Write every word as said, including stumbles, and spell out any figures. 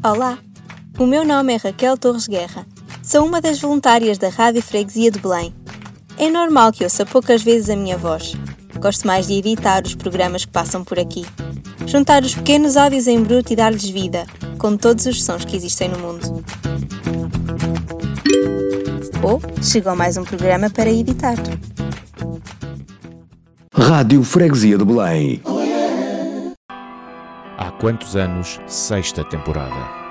Olá, o meu nome é Raquel Torres Guerra. Sou uma das voluntárias da Rádio Freguesia de Belém. É normal que ouça poucas vezes a minha voz. Gosto mais de editar os programas que passam por aqui. Juntar os pequenos áudios em bruto e dar-lhes vida, com todos os sons que existem no mundo. Oh, chegou mais um programa para editar. Rádio Freguesia de Belém. Há quantos anos, sexta temporada.